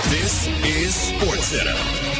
This is SportsCenter.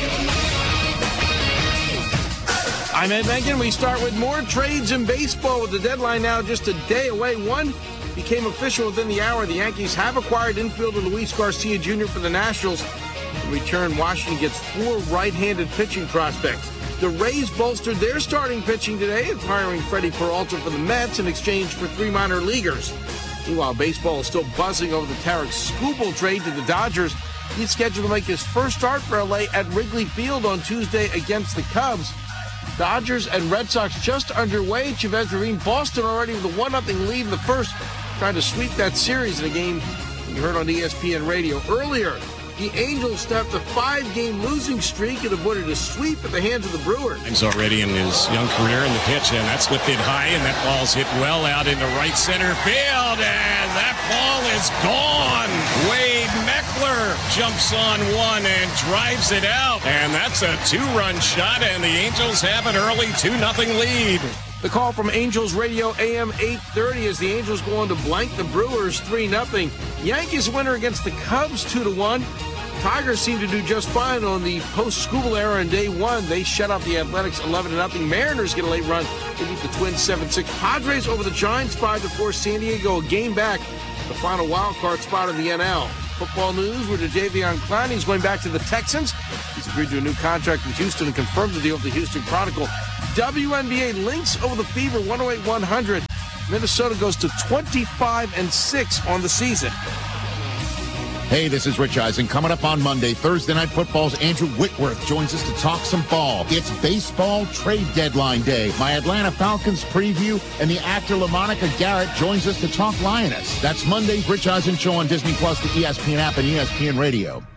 I'm Ed Benkin. We start with more trades in baseball with the deadline now just a day away. One became official within the hour. The Yankees have acquired infielder Luis Garcia Jr. for the Nationals. In return, Washington gets 4 right-handed pitching prospects. The Rays bolstered their starting pitching today, acquiring Freddie Peralta for the Mets in exchange for 3 minor leaguers. Meanwhile, baseball is still buzzing over the Tarek Skubal trade to the Dodgers. He's scheduled to make his first start for LA at Wrigley Field on Tuesday against the Cubs. Dodgers and Red Sox just underway. Chavez Ravine, Boston already with a 1-0 lead in the first, trying to sweep that series in a game you heard on ESPN Radio earlier. The Angels snapped a 5-game losing streak and avoided a sweep at the hands of the Brewers. He's already in his young career in the pitch, and that's lifted high, and that ball's hit well out into right center field, and that ball is gone. Wade Meckler jumps on one and drives it out, and that's a 2-run shot, and the Angels have an early 2-0 lead. The call from Angels Radio AM 830 as the Angels go on to blank the Brewers 3-0. Yankees winner against the Cubs 2-1. Tigers seem to do just fine on the post-Skubal era in day one. They shut out the Athletics 11-0. Mariners get a late run. They beat the Twins 7-6. Padres over the Giants 5-4. San Diego a game back. The final wild card spot in the NL. Football news with Jadeveon Clowney. He's going back to the Texans. He's agreed to a new contract with Houston and confirmed the deal with the Houston Chronicle. WNBA Lynx over the Fever 108-100. Minnesota goes to 25-6 on the season. Hey, this is Rich Eisen. Coming up on Monday, Thursday Night Football's Andrew Whitworth joins us to talk some ball. It's baseball trade deadline day. My Atlanta Falcons preview, and the actor LaMonica Garrett joins us to talk Lioness. That's Monday's Rich Eisen Show on Disney Plus, the ESPN app, and ESPN Radio.